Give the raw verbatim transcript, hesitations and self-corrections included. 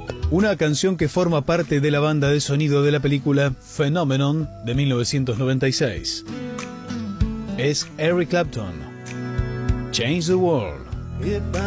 una canción que forma parte de la banda de sonido de la película Phenomenon de mil novecientos noventa y seis. Es Eric Clapton, Change the World.